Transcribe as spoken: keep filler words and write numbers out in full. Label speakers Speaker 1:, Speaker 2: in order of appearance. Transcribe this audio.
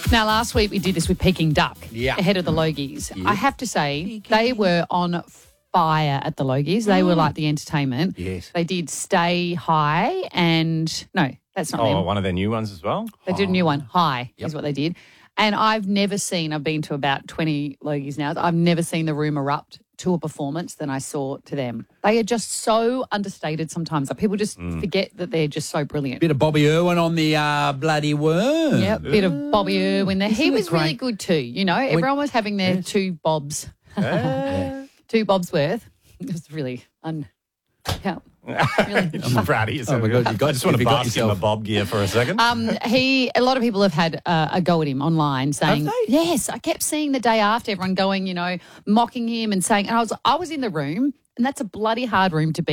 Speaker 1: Now, last week we did this with Peking Duck
Speaker 2: Yeah.
Speaker 1: ahead of the Logies.
Speaker 2: Yeah.
Speaker 1: I have to say, they were on fire at the Logies. They were like the entertainment.
Speaker 2: Yes.
Speaker 1: They did Stay High and, no, that's not
Speaker 3: Oh,
Speaker 1: them.
Speaker 3: one of their new ones as well?
Speaker 1: They did a new one, High
Speaker 2: Yep.
Speaker 1: is what they did. And I've never seen, I've been to about twenty Logies now, I've never seen the room erupt to a performance than I saw to them. They are just so understated sometimes. Like people just forget that they're just so brilliant.
Speaker 2: Bit of Bobby Irwin on the uh, bloody worm.
Speaker 1: Yeah, bit of Bobby Irwin there. He
Speaker 2: Isn't it
Speaker 1: was really
Speaker 2: great?
Speaker 1: good too. You know, everyone was having their two bobs, two bobs worth. It was really un. Yeah, really.
Speaker 3: I'm proud of yourself.
Speaker 2: Oh, my God, you got-
Speaker 3: I just want
Speaker 2: have
Speaker 3: to
Speaker 2: you got
Speaker 3: bask in the
Speaker 2: yourself-
Speaker 3: bob gear for a second.
Speaker 1: Um, he. A lot of people have had uh, a go at him online, saying,
Speaker 2: Have they?
Speaker 1: "Yes." I kept seeing the day after everyone going, you know, mocking him and saying, and I was, I was in the room, and that's a bloody hard room to be.